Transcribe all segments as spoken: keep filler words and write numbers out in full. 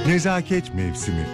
Nezaket mevsimi.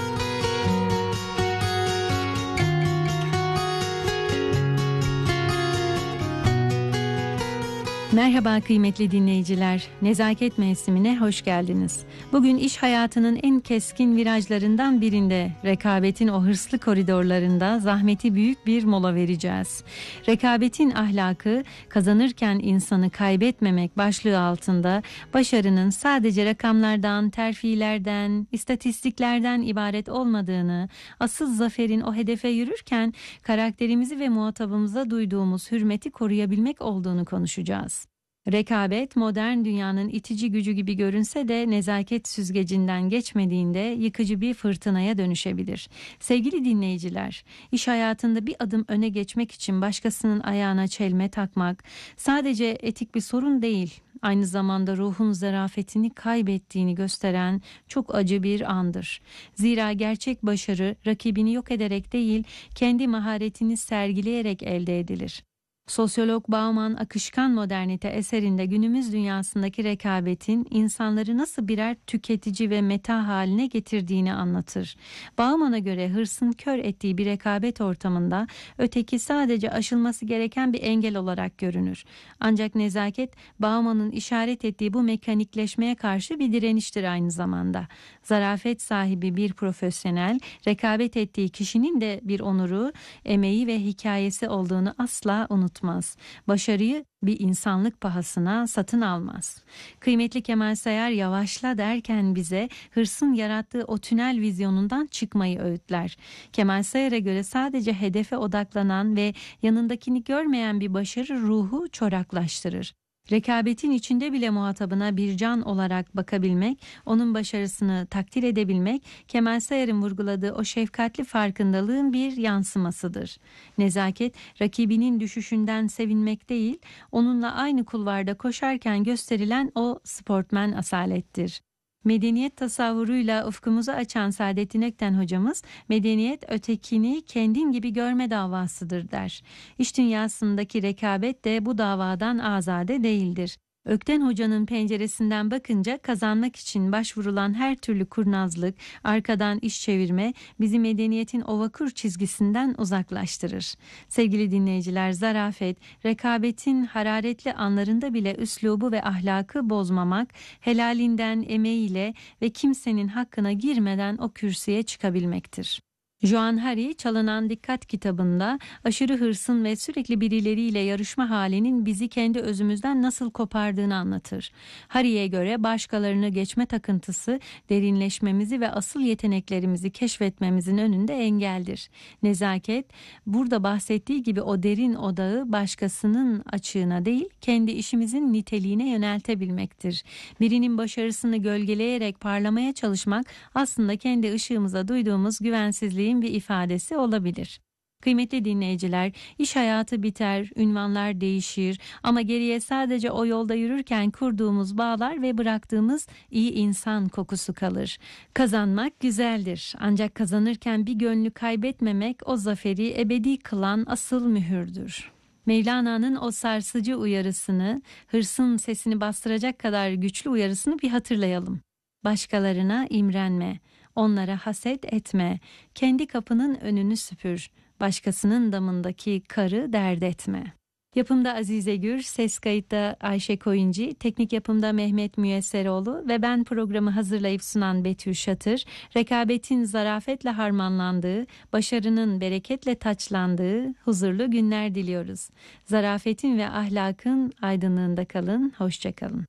Merhaba kıymetli dinleyiciler, Nezaket mevsimine hoş geldiniz. Bugün iş hayatının en keskin virajlarından birinde, rekabetin o hırslı koridorlarında zahmeti büyük bir mola vereceğiz. Rekabetin ahlakı, kazanırken insanı kaybetmemek başlığı altında başarının sadece rakamlardan, terfilerden, istatistiklerden ibaret olmadığını, asıl zaferin o hedefe yürürken karakterimizi ve muhatabımıza duyduğumuz hürmeti koruyabilmek olduğunu konuşacağız. Rekabet modern dünyanın itici gücü gibi görünse de nezaket süzgecinden geçmediğinde yıkıcı bir fırtınaya dönüşebilir. Sevgili dinleyiciler, iş hayatında bir adım öne geçmek için başkasının ayağına çelme takmak sadece etik bir sorun değil, aynı zamanda ruhun zarafetini kaybettiğini gösteren çok acı bir andır. Zira gerçek başarı rakibini yok ederek değil, kendi maharetini sergileyerek elde edilir. Sosyolog Bauman, Akışkan Modernite eserinde günümüz dünyasındaki rekabetin insanları nasıl birer tüketici ve meta haline getirdiğini anlatır. Bauman'a göre hırsın kör ettiği bir rekabet ortamında öteki sadece aşılması gereken bir engel olarak görünür. Ancak nezaket, Bauman'ın işaret ettiği bu mekanikleşmeye karşı bir direniştir aynı zamanda. Zarafet sahibi bir profesyonel, rekabet ettiği kişinin de bir onuru, emeği ve hikayesi olduğunu asla unutmaz. Başarıyı bir insanlık pahasına satın almaz. Kıymetli Kemal Sayar yavaşla derken bize hırsın yarattığı o tünel vizyonundan çıkmayı öğütler. Kemal Sayar'a göre sadece hedefe odaklanan ve yanındakini görmeyen bir başarı ruhu çoraklaştırır. Rekabetin içinde bile muhatabına bir can olarak bakabilmek, onun başarısını takdir edebilmek, Kemal Sayar'ın vurguladığı o şefkatli farkındalığın bir yansımasıdır. Nezaket, rakibinin düşüşünden sevinmek değil, onunla aynı kulvarda koşarken gösterilen o sportmen asalettir. Medeniyet tasavvuruyla ufkumuzu açan Saadettin Ökten hocamız, medeniyet ötekini kendin gibi görme davasıdır der. İş dünyasındaki rekabet de bu davadan azade değildir. Ökten Hoca'nın penceresinden bakınca kazanmak için başvurulan her türlü kurnazlık, arkadan iş çevirme bizi medeniyetin o vakur çizgisinden uzaklaştırır. Sevgili dinleyiciler, zarafet, rekabetin hararetli anlarında bile üslubu ve ahlakı bozmamak, helalinden, emeğiyle ve kimsenin hakkına girmeden o kürsüye çıkabilmektir. Joan Hari, Çalınan Dikkat kitabında aşırı hırsın ve sürekli birileriyle yarışma halinin bizi kendi özümüzden nasıl kopardığını anlatır. Hari'ye göre başkalarını geçme takıntısı derinleşmemizi ve asıl yeteneklerimizi keşfetmemizin önünde engeldir. Nezaket, burada bahsettiği gibi o derin odağı başkasının açığına değil, kendi işimizin niteliğine yöneltebilmektir. Birinin başarısını gölgeleyerek parlamaya çalışmak aslında kendi ışığımıza duyduğumuz güvensizliği bir ifadesi olabilir. Kıymetli dinleyiciler, iş hayatı biter, ünvanlar değişir ama geriye sadece o yolda yürürken kurduğumuz bağlar ve bıraktığımız iyi insan kokusu kalır. Kazanmak güzeldir, ancak kazanırken bir gönlü kaybetmemek o zaferi ebedi kılan asıl mühürdür. Mevlana'nın o sarsıcı uyarısını, hırsın sesini bastıracak kadar güçlü uyarısını bir hatırlayalım. Başkalarına imrenme, onlara haset etme, kendi kapının önünü süpür, başkasının damındaki karı dert etme. Yapımda Azize Gür, ses kayıtta Ayşe Koyuncu, teknik yapımda Mehmet Müyesseroğlu ve ben programı hazırlayıp sunan Betül Şatır, rekabetin zarafetle harmanlandığı, başarının bereketle taçlandığı huzurlu günler diliyoruz. Zarafetin ve ahlakın aydınlığında kalın, hoşça kalın.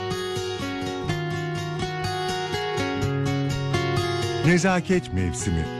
Nezaket mevsimi.